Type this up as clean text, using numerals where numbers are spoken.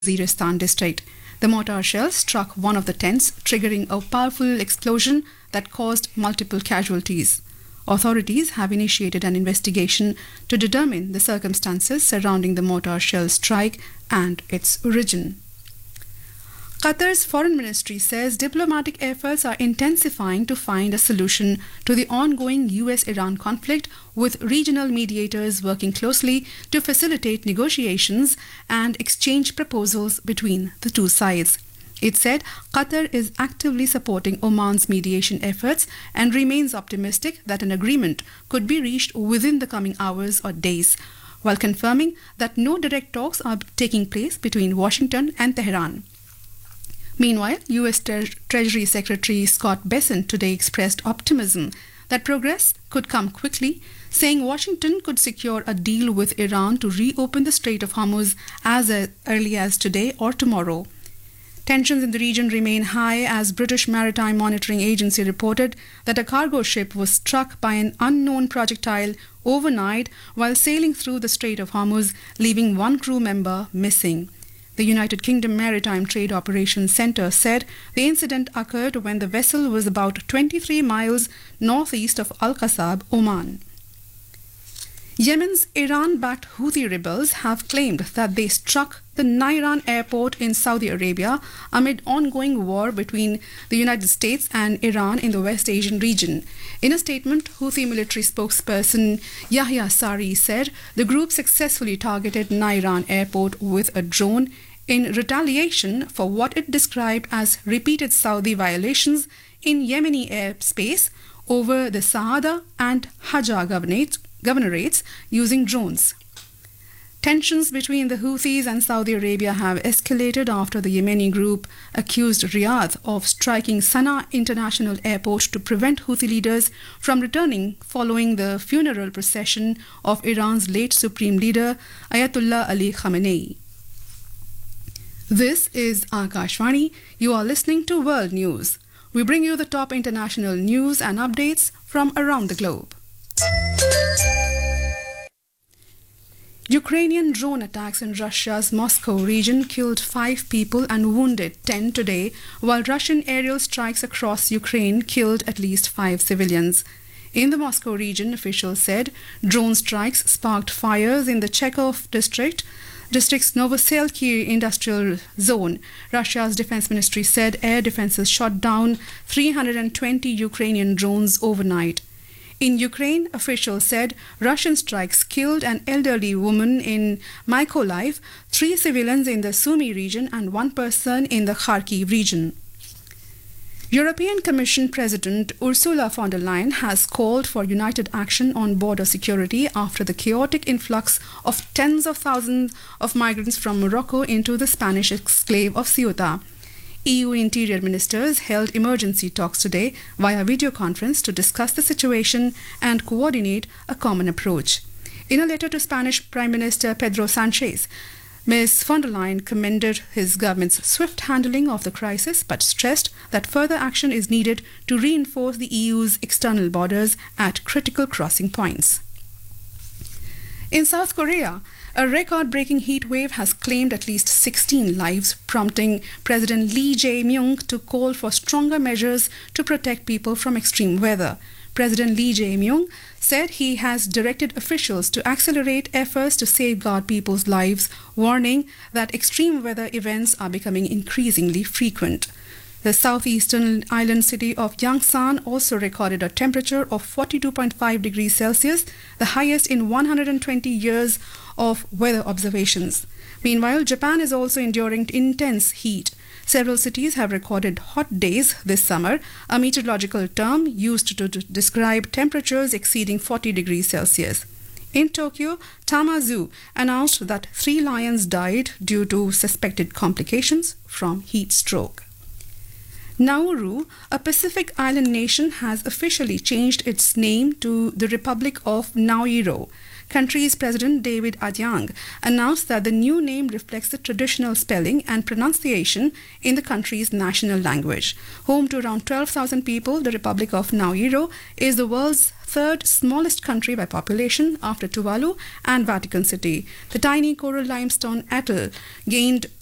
Waziristan district. The mortar shell struck one of the tents, triggering a powerful explosion that caused multiple casualties. Authorities have initiated an investigation to determine the circumstances surrounding the mortar shell strike and its origin. Qatar's foreign ministry says diplomatic efforts are intensifying to find a solution to the ongoing US-Iran conflict, with regional mediators working closely to facilitate negotiations and exchange proposals between the two sides. It said Qatar is actively supporting Oman's mediation efforts and remains optimistic that an agreement could be reached within the coming hours or days, while confirming that no direct talks are taking place between Washington and Tehran. Meanwhile, U.S. Treasury Secretary Scott Bessent today expressed optimism that progress could come quickly, saying Washington could secure a deal with Iran to reopen the Strait of Hormuz as early as today or tomorrow. Tensions in the region remain high as British Maritime Monitoring Agency reported that a cargo ship was struck by an unknown projectile overnight while sailing through the Strait of Hormuz, leaving one crew member missing. The United Kingdom Maritime Trade Operations Centre said the incident occurred when the vessel was about 23 miles northeast of Al-Qasab, Oman. Yemen's Iran-backed Houthi rebels have claimed that they struck the Nairan airport in Saudi Arabia amid ongoing war between the United States and Iran in the West Asian region. In a statement, Houthi military spokesperson Yahya Sari said the group successfully targeted Nairan airport with a drone in retaliation for what it described as repeated Saudi violations in Yemeni airspace over the Saada and Hajj governorates using drones. Tensions between the Houthis and Saudi Arabia have escalated after the Yemeni group accused Riyadh of striking Sana'a International Airport to prevent Houthi leaders from returning following the funeral procession of Iran's late supreme leader Ayatollah Ali Khamenei. This is Akashvani. You are listening to World News. We bring you the top international news and updates from around the globe. Ukrainian drone attacks in Russia's Moscow region killed 5 people and wounded 10 today, while Russian aerial strikes across Ukraine killed at least 5 civilians. In the Moscow region, officials said drone strikes sparked fires in the Chekhov district's Novoselki industrial zone. Russia's defense ministry said air defenses shot down 320 Ukrainian drones overnight. In Ukraine, officials said Russian strikes killed an elderly woman in Mykolaiv, 3 civilians in the Sumy region, and 1 person in the Kharkiv region. European Commission President Ursula von der Leyen has called for united action on border security after the chaotic influx of tens of thousands of migrants from Morocco into the Spanish exclave of Ceuta. EU interior ministers held emergency talks today via video conference to discuss the situation and coordinate a common approach. In a letter to Spanish Prime Minister Pedro Sanchez, Ms. von der Leyen commended his government's swift handling of the crisis but stressed that further action is needed to reinforce the EU's external borders at critical crossing points. In South Korea, a record-breaking heat wave has claimed at least 16 lives, prompting President Lee Jae-myung to call for stronger measures to protect people from extreme weather. President Lee Jae-myung said he has directed officials to accelerate efforts to safeguard people's lives, warning that extreme weather events are becoming increasingly frequent. The southeastern island city of Yangsan also recorded a temperature of 42.5 degrees Celsius, the highest in 120 years of weather observations. Meanwhile, Japan is also enduring intense heat. Several cities have recorded hot days this summer, a meteorological term used to describe temperatures exceeding 40 degrees Celsius. In Tokyo, Tama Zoo announced that 3 lions died due to suspected complications from heat stroke. Nauru, a Pacific island nation, has officially changed its name to the Republic of Nauru. Country's President David Adyang announced that the new name reflects the traditional spelling and pronunciation in the country's national language. Home to around 12,000 people, the Republic of Nauru is the world's 3rd smallest country by population after Tuvalu and Vatican City. The tiny coral limestone atoll gained